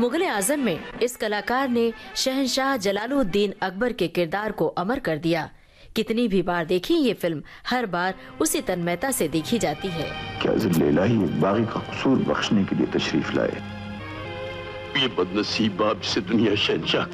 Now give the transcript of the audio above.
मुगल आजम में इस कलाकार ने शहंशाह जलालुद्दीन अकबर के किरदार को अमर कर दिया। कितनी भी बार देखी ये फिल्म, हर बार उसी तन्मयता से देखी जाती है। क्या ज़िल्ले इलाही एक बागी का कसूर बख्शने के लिए तशरीफ लाए। ये बदनसीब बाप से दुनिया शहंशाह